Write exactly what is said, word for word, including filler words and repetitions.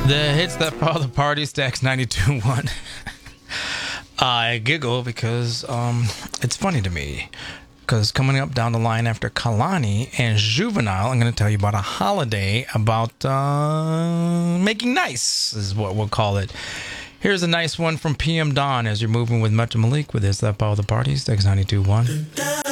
The hits that follow the party, Stacks ninety-two point one. I giggle because um, it's funny to me. Because coming up down the line after Kalani and Juvenile, I'm going to tell you about a holiday about uh, making nice, is what we'll call it. Here's a nice one from P M Dawn as you're moving with Metro Malik with his That Follow the Party, Stacks ninety-two point one.